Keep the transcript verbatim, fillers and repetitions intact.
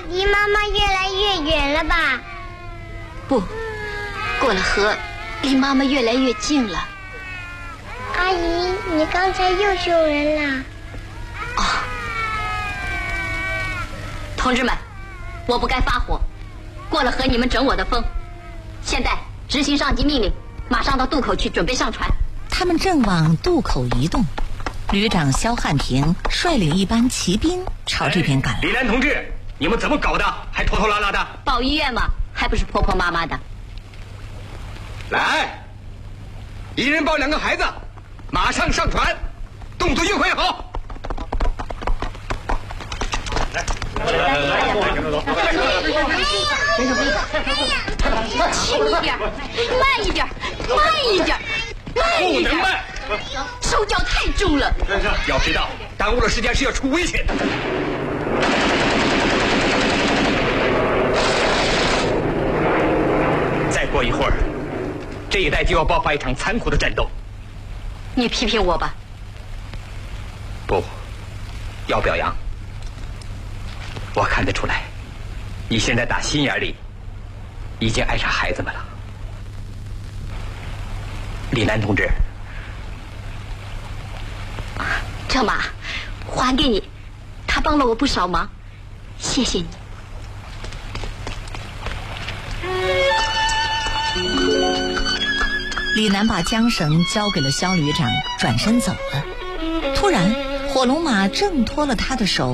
离妈妈越来越远了吧？ 不，过了河，离妈妈越来越近了。 阿姨，你刚才又凶人了。 哦，同志们，我不该发火，过了河你们整我的风。现在执行上级命令，马上到渡口去准备上船。 他们正往渡口移动，旅长肖汉庭率领一班骑兵朝这边赶来。 李兰同志，你们怎么搞的？还拖拖拉拉的？ 保医院嘛，还不是婆婆妈妈的。 来，一人抱两个孩子，马上上船，动作运回好。来，来来来， 轻一点，慢一点，慢一点，慢一点。 不能慢， 手脚太重了。 要知道，耽误了时间是要出危险的。再过一会儿，这一带就要爆发一场残酷的战斗。 你批评我吧。 不，要表扬。我看得出来，你现在打心眼里已经爱上孩子们了。李楠同志， 这马还给你，他帮了我不少忙，谢谢你。 李楠把缰绳交给了肖旅长，转身走了。突然，火龙马挣脱了他的手，